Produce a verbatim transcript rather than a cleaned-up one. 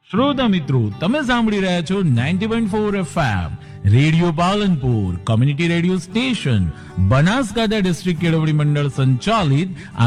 શ્રોતા મિત્રો, તમે સાંભળી રહ્યા છો ninety point four FM radio Palanpur, community radio station, Banaskantha district કેળવણી મંડળ સંચાલિત